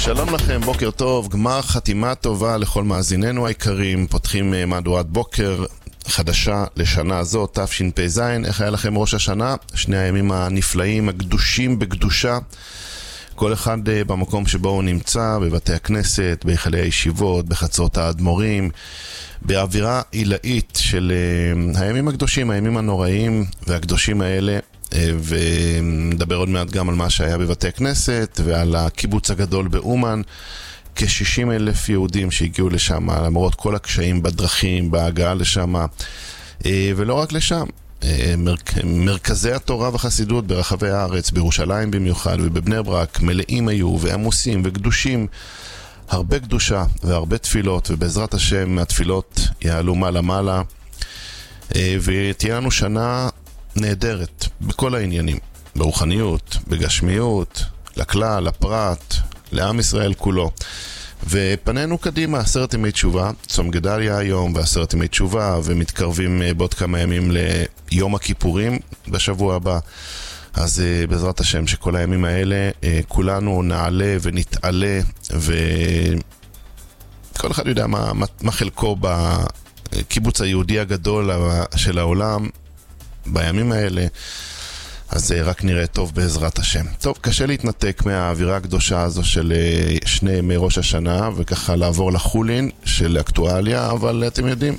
שלום לכם, בוקר טוב, גמר חתימה טובה לכל מאזיננו היקרים. פותחים מהדורת בוקר חדשה לשנה זו, תשפ"ז. איך היה לכם ראש השנה? שני הימים הנפלאים, הקדושים בקדושה, כל אחד במקום שבו הוא נמצא, בבתי הכנסת, בהיכלי הישיבות, בחצרות האדמו"רים, באווירה עילאית של הימים הקדושים, הימים הנוראים והקדושים האלה. ונדבר עוד מעט גם על מה שהיה בבתי הכנסת ועל הקיבוץ הגדול באומן. כ-60,000 יהודים שהגיעו לשם למרות כל הקשיים בדרכים, בהגעה לשם, ולא רק לשם, מרכזי התורה והחסידות ברחבי הארץ, בירושלים במיוחד ובבני ברק, מלאים היו ועמוסים וקדושים, הרבה קדושה והרבה תפילות, ובעזרת השם מהתפילות יעלו מעלה ותהיה לנו שנה נהדרת בכל העניינים, ברוחניות, בגשמיות, לכלל, לפרט, לעם ישראל כולו. ופנינו קדימה, 10 ימי תשובה, צום גדליה היום ו10 ימי תשובה, ומתקרבים בעוד כמה ימים ליום הכיפורים בשבוע הבא. אז בעזרת השם שכל הימים האלה כולנו נעלה ונתעלה, וכל אחד יודע מה חלקו בקיבוץ היהודי הגדול של העולם בימים האלה. אז רק נראה טוב בעזרת השם. טוב, קשה להתנתק מהאווירה הקדושה הזו של שני ימי ראש השנה, וככה לעבור לחולין של אקטואליה, אבל אתם יודעים,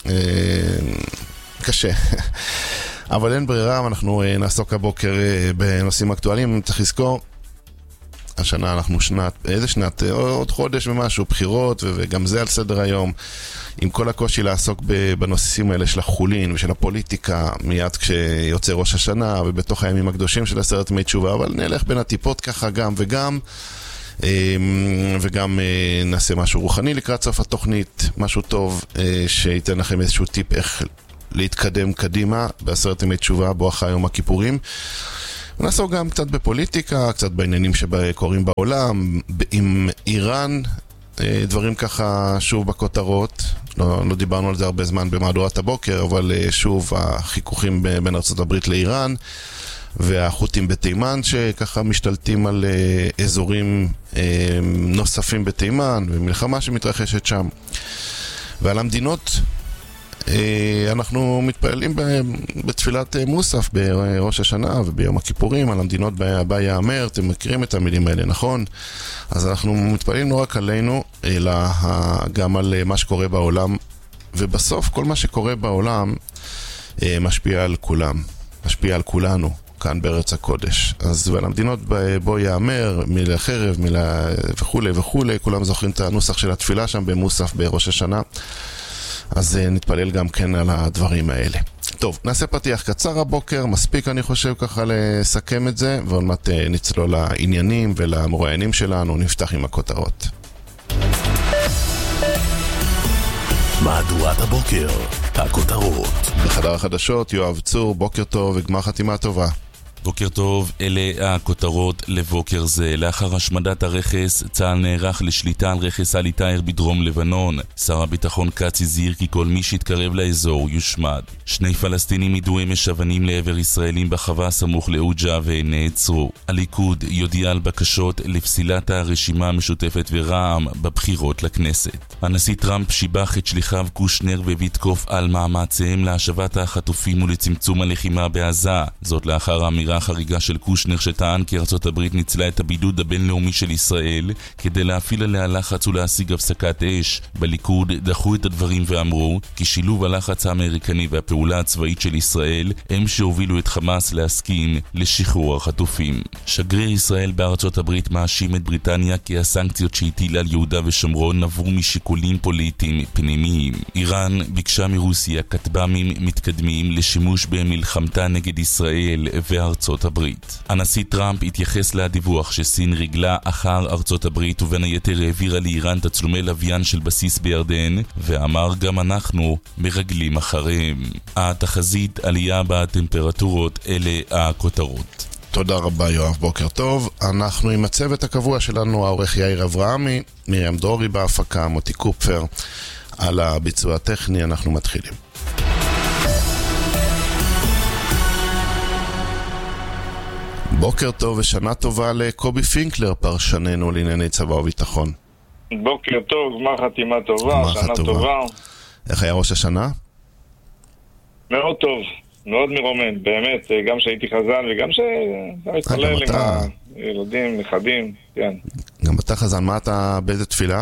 קשה. אבל אין ברירה, אנחנו נעסוק הבוקר בנושאים אקטואליים. צריך לזכור, השנה אנחנו איזה שנת? עוד חודש ומשהו, בחירות, וגם זה על סדר היום. עם כל הקושי לעסוק בנושאים האלה של החולין ושל הפוליטיקה מיד כשיוצא ראש השנה ובתוך הימים הקדושים של 10 ימי תשובה, אבל נלך בין הטיפות ככה גם וגם נעשה משהו רוחני לקראת סוף התוכנית, משהו טוב שייתן לכם איזשהו טיפ איך להתקדם קדימה ב10 ימי תשובה בואכה יום הכיפורים. נעסוק גם קצת בפוליטיקה, קצת בעניינים שקורים בעולם, עם איראן, דברים ככה שוב בכותרות. לא דיברנו על זה הרבה זמן במהדורת הבוקר, אבל שוב החיכוכים בין ארצות הברית לאיראן, והחות'ים בתימן שככה משתלטים על אזורים נוספים בתימן, ומלחמה שמתרחשת שם. ועל המדינות אנחנו מתפעלים בתפילת מוסף בראש השנה וביום הכיפורים, על המדינות בה יאמר. אתם מכירים את המילים האלה, נכון? אז אנחנו מתפעלים לא רק עלינו, אלא גם על מה שקורה בעולם, ובסוף כל מה שקורה בעולם משפיע על כולם, משפיע על כולנו כאן בארץ הקודש. אז ועל המדינות בו יאמר, מילה חרב, מילה וכולי וכולי, כולם זוכרים את הנוסח של התפילה שם במוסף בראש השנה. אז נתפלל גם כן על הדברים האלה. טוב, נעשה פתיח קצר הבוקר, מספיק אני חושב ככה לסכם את זה, ועוד מעט נצלול לעניינים ולמרואיינים שלנו. נפתח עם הכותרות. מהדורת הבוקר, הכותרות. בחדר החדשות, יואב צור, בוקר טוב וגמר חתימה טובה. בוקר טוב, אלה הכותרות לבוקר זה. לאחר השמדת הרכס, צה"ל נערך לשליטה על רכס אלי טאהר בדרום לבנון. שר הביטחון קץ הזהיר כי כל מי שיתקרב לאזור יושמד. 2 פלסטינים יידו אמש אבנים לעבר ישראלים בחווה סמוך לאוג'ה ונעצרו. הליכוד יודיע על בקשות לפסילת הרשימה המשותפת ורע"מ בבחירות לכנסת. הנשיא טראמפ שיבח את שליחיו קושנר וויטקוף על מאמציהם להשבת החטופים ולצמצום הלחימה בעזה. זאת לאחר האמירה החריגה של קושנר שטען כי ארצות הברית ניצלה את הבידוד הבינלאומי של ישראל כדי להפעיל עליה לחץ ולהשיג הפסקת אש. בליכוד דחו את הדברים ואמרו כי שילוב הלחץ האמריקני והפעולה הצבאית של ישראל הם שהובילו את חמאס להסכים לשחרור החטופים. שגריר ישראל בארצות הברית מאשים את בריטניה כי הסנקציות שהטילה על יהודה ושומרון נבעו משיקולים פוליטיים פנימיים. איראן ביקשה מרוסיה כטב"מים מתקדמים לשימוש במלחמתה נגד ישראל וארצות הברית. הנשיא טראמפ התייחס לדיווח שסין רגלה אחר ארצות הברית ובין היתר העבירה לאיראן תצלומי לוויין של בסיס בירדן, ואמר גם אנחנו מרגלים אחריהם. התחזית עלייה בטמפרטורות, אלה הכותרות. תודה רבה יואב, בוקר טוב. אנחנו עם הצוות הקבוע שלנו, העורך יאיר אברהמי, מרים דרורי בהפקה, מוטי קופפר על הביצוע הטכני. אנחנו מתחילים. בוקר טוב ושנה טובה לקובי פינקלר, פרשננו לענייני צבא וביטחון. בוקר טוב, גמר חתימה טובה, שנה טובה. איך היה ראש השנה? מאוד טוב, מאוד מרומם, באמת, גם שהייתי חזן וגם שהתפלל עם הילדים, נכדים, כן. גם אתה חזן, מה אתה, באיזה תפילה?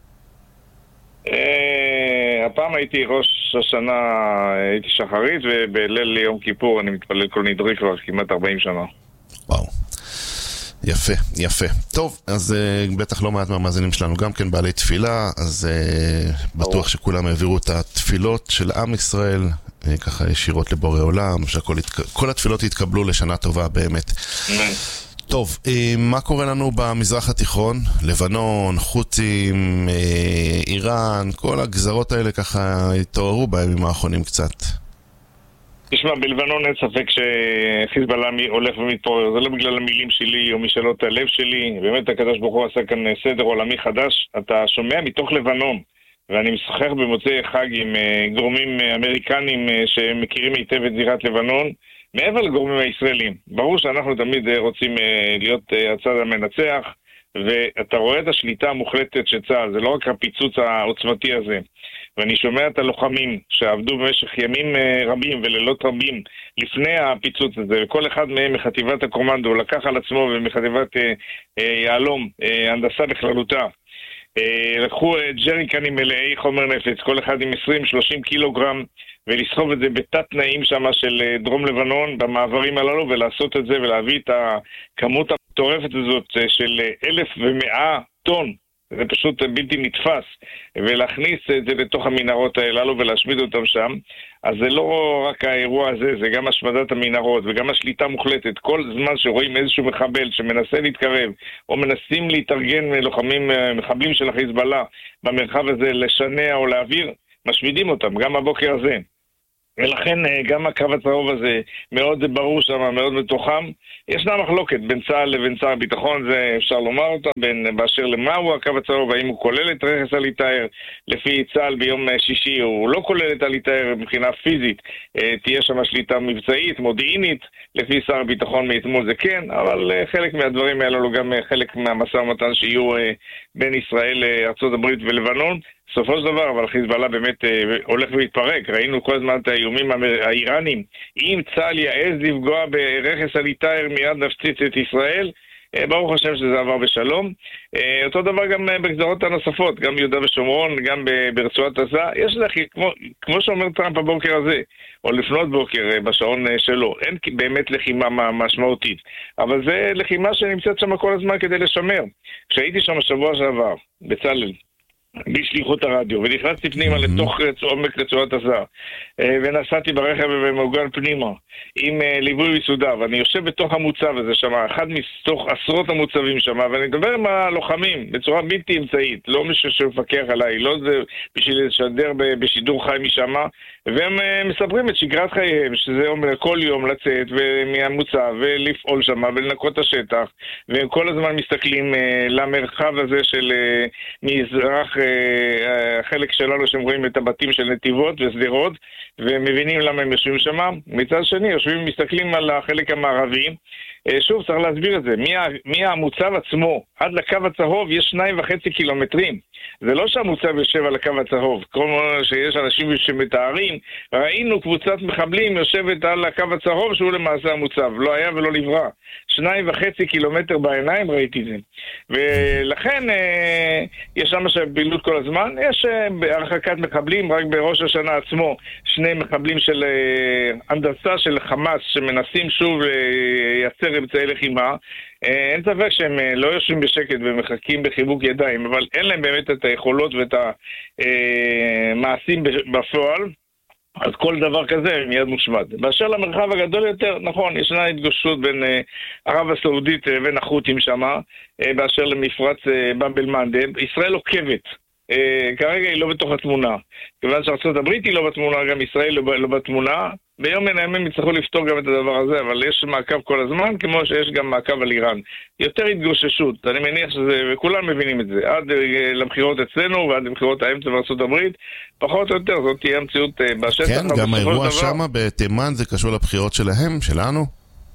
הפעם הייתי ראש השנה, הייתי שחרית, ובליל יום כיפור אני מתפלל כל נדרי כבר כמעט 40 שנה. וואו, יפה, יפה. טוב, אז בטח לא מעט מהמאזינים שלנו גם כן בעלי תפילה, אז בטוח שכולם העבירו את התפילות של עם ישראל, ככה ישירות לבורא עולם, שכל התפילות יתקבלו לשנה טובה באמת. טוב, מה קורה לנו במזרח התיכון? לבנון, חות'ים, איראן, כל הגזרות האלה ככה התעוררו בימים האחרונים קצת. תשמע, בלבנון אין ספק שחיזבאללה הולך ומתפורר. זה לא בגלל המילים שלי או משאלות הלב שלי. באמת הקדוש ברוך הוא עשה כאן סדר עולמי חדש. אתה שומע מתוך לבנון, ואני משחק במוצאי חג עם גורמים אמריקנים שמכירים היטב את זירת לבנון, מעבר לגורמים הישראלים. ברור שאנחנו תמיד רוצים להיות הצד המנצח, ואתה רואה את השליטה המוחלטת של צה"ל. זה לא רק הפיצוץ העוצמתי הזה. ואני שומע את הלוחמים שעבדו במשך ימים רבים ולילות רבים לפני הפיצוץ הזה, וכל אחד מהם מחטיבת הקומנדו לקח על עצמו ומחטיבת יעלום, הנדסה בכללותה. לקחו ג'ריקנים מלאי חומר נפץ, כל אחד עם 20-30 קילוגרם, ולסחוב את זה בתת תנאים שם של דרום לבנון במעברים הללו, ולעשות את זה ולהביא את הכמות המטורפת הזאת של 1,100 טון. זה פשוט בלתי נתפס, ולהכניס את זה לתוך המנהרות הללו ולהשמיד אותם שם. אז זה לא רק האירוע הזה, זה גם השמדת המנהרות וגם השליטה מוחלטת. כל זמן שרואים איזשהו מחבל שמנסה להתקרב או מנסים להתארגן מחבלים של החיזבאללה במרחב הזה לשנע או להעביר, משמידים אותם, גם הבוקר הזה. ולכן גם הקו הצהוב הזה מאוד ברור שם, מאוד מתוחם. ישנה מחלוקת בין צה"ל לבין שר הביטחון, זה אפשר לומר אותה, באשר למהו הקו הצהוב, האם הוא כולל את רכס אל-עטאר. לפי צה"ל ביום שישי הוא לא כולל את אל-עטאר מבחינה פיזית, תהיה שם שליטה מבצעית, מודיעינית, לפי שר הביטחון מאתמול זה כן, אבל חלק מהדברים האלו גם חלק מהמשא ומתן שיהיו בין ישראל, ארצות הברית ולבנון. בסופו של דבר, אבל חיזבאללה באמת הולך להתפרק. ראינו כל הזמן את האיומים האיראנים. אם צה"ל יעז לפגוע ברכס אל-עטאר מיד נפציץ את ישראל, ברוך השם שזה עבר בשלום. אותו דבר גם בגזרות הנוספות, גם ביהודה ושומרון, גם ברצועת עזה. יש לך, כמו שאומר טראמפ הבוקר הזה, או לפנות בוקר בשעון שלו, אין באמת לחימה משמעותית. אבל זה לחימה שנמצאת שם כל הזמן כדי לשמר. כשהייתי שם השבוע שעבר, בצלאל, בשליחות הרדיו, ונכנסתי פנימה לתוך עומק רצועת עזה, ונסעתי ברכב ומעוגן פנימה עם ליווי מסודר, ואני יושב בתוך המוצב הזה שם, אחד מתוך עשרות המוצבים שם, ואני מדבר עם הלוחמים בצורה בלתי אמצעית, לא מישהו שמפקח עליי, לא זה בשביל לשדר בשידור חי משם, והם מספרים את שגרת חייהם, שזה אומר כל יום לצאת מהמוצב ולפעול שם ולנקות את השטח, והם כל הזמן מסתכלים למרחב הזה של מזרח, החלק שלנו שהם רואים את הבתים של נתיבות וסדירות, ומבינים למה הם יושבים שם. מצד שני, יושבים ומסתכלים על החלק המערבי. שוב, צריך להסביר את זה. מהמוצב עצמו עד לקו הצהוב יש 2.5 קילומטרים. זה לא שהמוצב יושב על הקו הצהוב. כמו שיש אנשים שמתארים, ראינו קבוצת מחבלים יושבת על הקו הצהוב שהוא למעשה המוצב. לא היה ולא נברא. 2.5 קילומטר בעיניים ראיתי את זה. ולכן יש שם פעילות כל הזמן. יש בהרחקת מחבלים, רק בראש השנה עצמו, 2 מחבלים של הנדסה של חמאס שמנסים שוב לייצר אמצעי לחימה. אין ספק שהם לא יושבים בשקט ומחכים בחיבוק ידיים, אבל אין להם באמת את היכולות ואת המעשים בפועל. אז כל דבר כזה מיד מושמד. באשר למרחב הגדול יותר, נכון, ישנה התגוששות בין ערב הסעודית לבין החות'ים שמה, באשר למפרץ באב אל-מנדב. ישראל עוקבת. כרגע היא לא בתוך התמונה. כיוון שארצות הברית היא לא בתמונה, גם ישראל לא בתמונה. ביום מן הימים יצטרכו לפתור גם את הדבר הזה, אבל יש מעקב כל הזמן, כמו שיש גם מעקב על איראן. יותר התגוששות, אני מניח שזה, וכולם מבינים את זה, עד לבחירות אצלנו ועד לבחירות האמצע בארצות הברית, פחות או יותר, זאת תהיה המציאות בשטח. כן, גם האירוע שמה בתימן זה קשור לבחירות שלהם, שלנו?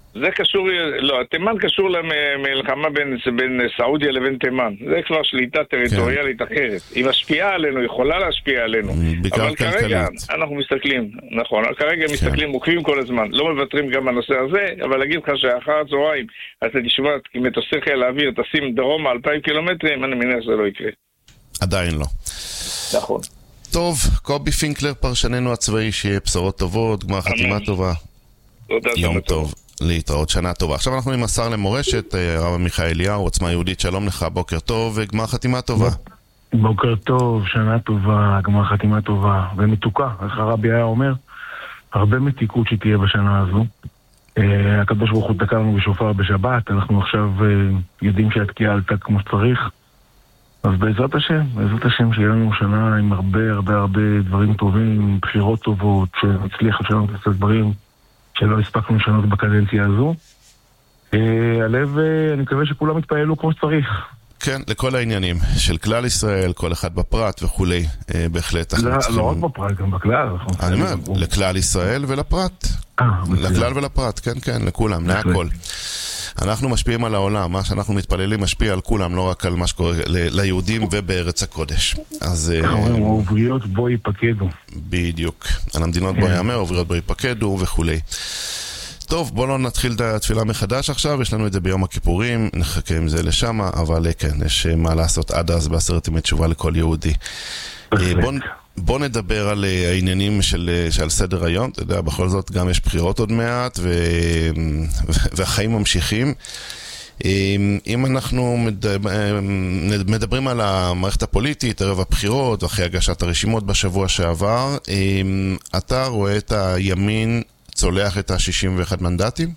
זה קשור, לא, תימן קשור למלחמה בין סעודיה לבין תימן. זה כבר שליטה טריטוריאלית אחרת. היא משפיעה עלינו, יכולה להשפיע עלינו. אבל כרגע אנחנו מסתכלים, נכון, כרגע מסתכלים, עוקבים כל הזמן. לא מוותרים גם בנושא הזה, אבל להגיד לך שאחר הצהריים, אתה תשמע, אם מטוסי חיל האוויר תשים דרומה 2,000 קילומטרים, אני מניח שזה לא יקרה. עדיין לא. נכון. טוב, קובי פינקלר, פרשננו הצבאי, שיהיה בשורות טובות, גמר חתימה טובה. יום טוב. להתראות, שנה טובה. עכשיו אנחנו עם השר למורשת, הרב עמיחי אליהו, עוצמה יהודית, שלום לך, בוקר טוב וגמר חתימה טובה. בוקר טוב, שנה טובה, גמר חתימה טובה ומתוקה, איך הרבי היה אומר, הרבה מתיקות שתהיה בשנה הזו. הקדוש ברוך הוא תקע לנו בשופר בשבת, אנחנו עכשיו יודעים שהתקיעה עלתה כמו שצריך, אז בעזרת השם שיהיה לנו שנה עם הרבה דברים טובים, בחירות טובות, שנצליח לשנות קצת דברים שלא הספקנו לשנות בקדנציה הזו. הלב, אני מקווה שכולם יתפעלו כמו שצריך. כן, לכל העניינים של כלל ישראל, כל אחד בפרט וכולי, בהחלט. לא רק בפרט, גם בכלל. אני אומר, לכלל ישראל ולפרט. לכלל ולפרט, כן, לכולם, להכל. אנחנו משפיעים על העולם, מה שאנחנו מתפללים משפיע על כולם, לא רק על מה שקורה ליהודים ובארץ הקודש. אז העבריות בו ייפקדו. בדיוק. על המדינות בו יאמר, העבריות בו ייפקדו וכולי. טוב, בואו לא נתחיל את התפילה מחדש עכשיו, יש לנו את זה ביום הכיפורים, נחכה עם זה לשם, אבל כן, יש מה לעשות עד אז בעשרת ימי תשובה לכל יהודי. בואו נדבר על העניינים שעל סדר היום, אתה יודע, בכל זאת גם יש בחירות עוד מעט, והחיים ממשיכים. אם אנחנו מדברים על המערכת הפוליטית, ערב הבחירות, ואחרי הגשת הרשימות בשבוע שעבר, אתה רואה את הימין צולח את ה-61 מנדטים?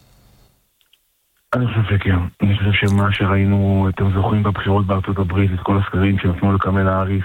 אני חושב שכן. אני חושב שמה שראינו, אתם זוכרים בבחירות בארצות הברית, את כל הסקרים שנתנו לקמלה האריס.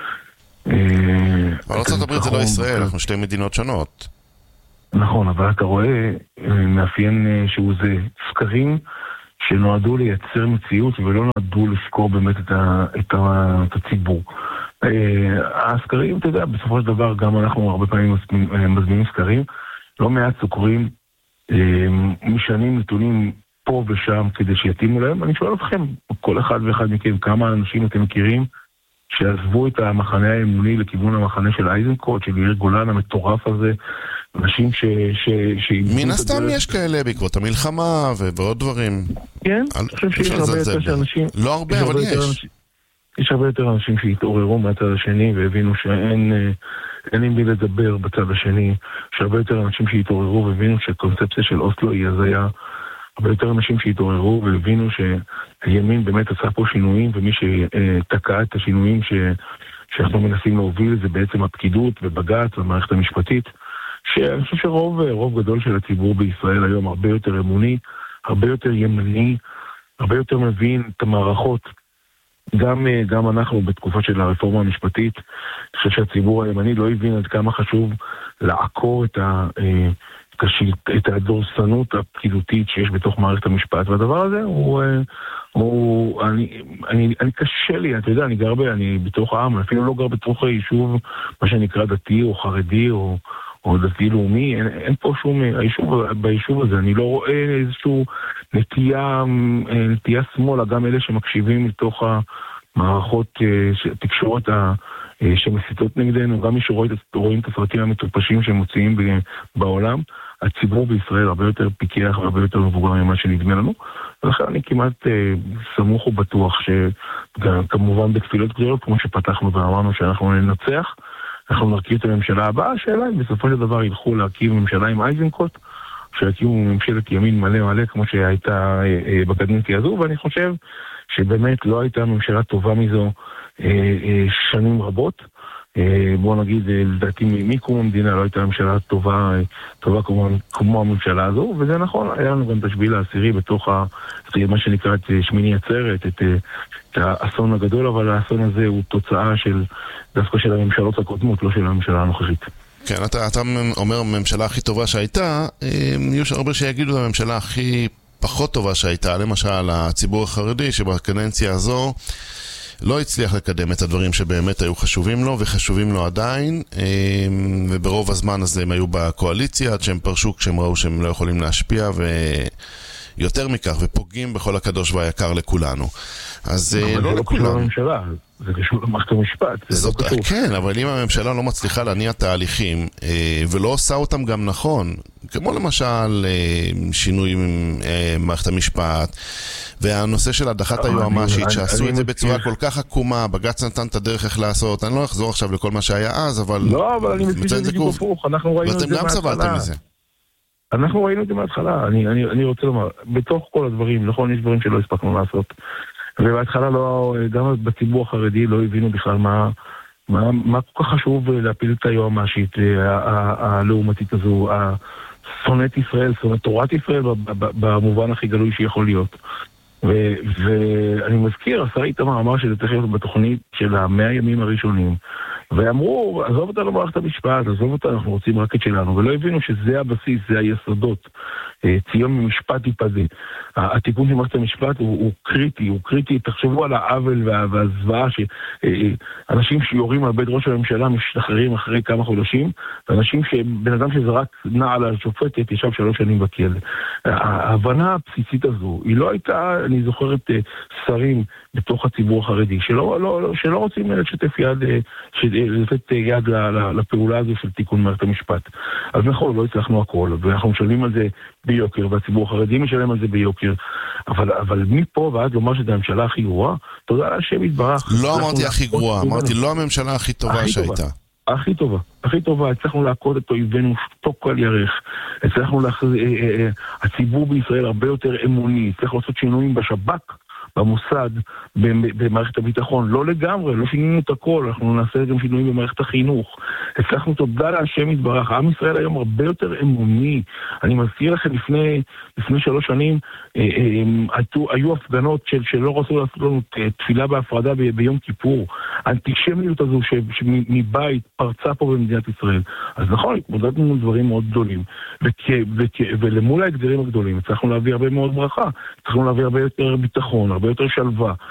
אבל ארצות הברית זה לא ישראל, אנחנו שתי מדינות שונות. נכון, אבל אתה רואה מאפיין שהוא זה סקרים שנועדו לייצר מציאות ולא נועדו לסקור באמת את הציבור. הסקרים, אתה יודע, בסופו של דבר גם אנחנו הרבה פעמים מזמינים סקרים, לא מעט סוקרים משנים נתונים פה ושם כדי שיתאימו להם. אני שואל אתכם, כל אחד ואחד מכם, כמה אנשים אתם מכירים שעזבו את המחנה האמוני לכיוון המחנה של אייזנקוט, של יאיר גולן המטורף הזה, אנשים מן הסתם יש כאלה בעקבות המלחמה ועוד דברים. כן, אני חושב שיש הרבה יותר שאנשים... לא הרבה, אבל יש. יש הרבה יותר אנשים שהתעוררו מהצד השני והבינו שאין עם מי לדבר בצד השני, שהרבה יותר אנשים שהתעוררו והבינו שהקונספציה של אוסלו היא הזיה, הרבה יותר אנשים שהתעוררו והבינו שהימין באמת עשה פה שינויים, ומי שתקע את השינויים שאנחנו מנסים להוביל זה בעצם הפקידות ובג"ץ והמערכת המשפטית, שאני חושב שרוב גדול של הציבור בישראל היום הרבה יותר אמוני, הרבה יותר ימני, הרבה יותר מבין את המערכות. גם אנחנו בתקופה של הרפורמה המשפטית, אני חושב שהציבור הימני לא הבין עד כמה חשוב לעקור את הדורסנות הפקידותית שיש בתוך מערכת המשפט, והדבר הזה אני קשה לי, אתה יודע, אני בתוך העם, אפילו לא גר בתוך היישוב, מה שנקרא דתי או חרדי או דתי-לאומי, אין פה שום, ביישוב הזה, אני לא רואה איזשהו נטייה שמאלה, גם אלה שמקשיבים לתוך המערכות תקשורת שמסיתות נגדנו, גם מי שרואים את הסרטים המטופשים שמוציאים בעולם, הציבור בישראל הרבה יותר פיקח והרבה יותר מבוגר ממה שנדמה לנו, ולכן אני כמעט סמוך ובטוח שכמובן בתפילות גדולות, כמו שפתחנו ואמרנו שאנחנו ננצח, אנחנו נרכיב את הממשלה הבאה, השאלה אם בסופו של דבר ילכו להרכיב ממשלה עם אייזנקוט, שיקימו ממשלת ימין מלא מלא כמו שהייתה בקדנציה הזו, ואני חושב שבאמת לא הייתה ממשלה טובה מזו שנים רבות. בוא נגיד, לדעתי מקום המדינה לא הייתה ממשלה טובה כמו הממשלה הזו, וזה נכון, היה לנו גם תשביל העשירי בתוך מה שנקרא את שמיני עצרת, את האסון הגדול, אבל האסון הזה הוא תוצאה דווקא של הממשלות הקודמות, לא של הממשלה הנוכחית. כן, אתה אומר הממשלה הכי טובה שהייתה, יש הרבה שיגידו הממשלה הכי פחות טובה שהייתה, למשל הציבור החרדי שבקדנציה הזו לא הצליח לקדם את הדברים שבאמת היו חשובים לו, וחשובים לו עדיין, וברוב הזמן הזה הם היו בקואליציה, עד שהם פרשו כשהם ראו שהם לא יכולים להשפיע, ויותר מכך, ופוגעים בכל הקדוש והיקר לכולנו. אז לא לכולם. זה קשור למערכת המשפט. כן, אבל אם הממשלה לא מצליחה להניע תהליכים, ולא עושה אותם גם נכון, כמו למשל שינוי מערכת המשפט, והנושא של הדחת היועמ"שית, שעשו את זה בצורה כל כך עקומה, בג"ץ נתן את הדרך איך לעשות, אני לא אחזור עכשיו לכל מה שהיה אז, אבל... לא, אבל אני מציע שזה בדיוק הפוך, אנחנו ראינו את זה מההתחלה. ואתם גם סבלתם מזה. אנחנו ראינו את זה מההתחלה, אני רוצה לומר, בתוך כל הדברים, נכון, יש דברים שלא הספקנו לעשות, ובהתחלה לא, גם בציבור החרדי לא הבינו בכלל מה כל כך חשוב להפיל את היועמ"שית הלאומתית הזו, שונאת ישראל, שונאת תורת ישראל במובן הכי גלוי שיכול להיות. ואני מזכיר, השר איתמר אמר שזה צריך להיות בתוכנית של 100 ימים הראשונים, ואמרו, עזוב אותנו במערכת המשפט, עזוב אותנו, אנחנו רוצים רק את שלנו, ולא הבינו שזה הבסיס, זה היסודות. ציון ממשפט ייפדה. התיקון של מערכת המשפט הוא קריטי, תחשבו על העוול והזוועה שאנשים שיורים על בית ראש הממשלה משתחררים אחרי כמה חודשים, ואנשים בן אדם שזרק נעל על השופטת ישב 3 שנים בכלא. ההבנה הבסיסית הזו, היא לא הייתה, אני זוכר את שרים בתוך הציבור החרדי, שלא רוצים לשתף יד, לתת יד לפעולה הזו של תיקון מערכת המשפט. אז נכון, לא הצלחנו הכל, ואנחנו משלמים על זה ביוקר, והציבור החרדי משלם על זה ביוקר, אבל מפה ועד לומר שזו הממשלה הכי גרועה, תודה להשם יתברך. לא אמרתי הכי גרועה, אמרתי לא הממשלה הכי טובה שהייתה. הכי טובה, הצלחנו להכות את אויבינו שתוק על ירך, הצלחנו הציבור בישראל הרבה יותר אמוני, הצלחנו לעשות שינויים בשב"כ, במוסד, במערכת הביטחון, לא לגמרי, לא שינינו את הכל, אנחנו נעשה גם שינויים במערכת החינוך. הצלחנו תודה להשם יתברך, עם ישראל היום הרבה יותר אמוני. אני מזכיר לכם, לפני 3 שנים, היו הפגנות שלא רצו לעשות לנו תפילה בהפרדה ביום כיפור. האנטישמיות הזו שמבית פרצה פה במדינת ישראל. אז נכון, התמודדנו עם דברים מאוד גדולים, ולמול האתגרים הגדולים, הצלחנו להביא הרבה מאוד ברכה, הצלחנו להביא הרבה יותר ביטחון, הרבה יותר שלווה,